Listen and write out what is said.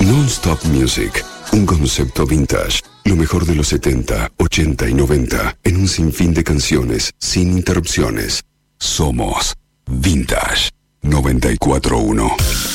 Non-Stop Music, un concepto vintage. Lo mejor de los 70, 80 y 90 en un sinfín de canciones sin interrupciones. Somos Vintage 94.1.